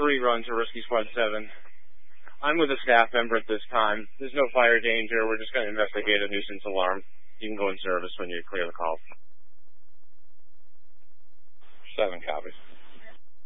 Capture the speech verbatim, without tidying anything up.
rerun to Risky Squad seven. I'm with a staff member at this time. There's no fire danger. We're just going to investigate a nuisance alarm. You can go in service when you clear the call. Seven copies.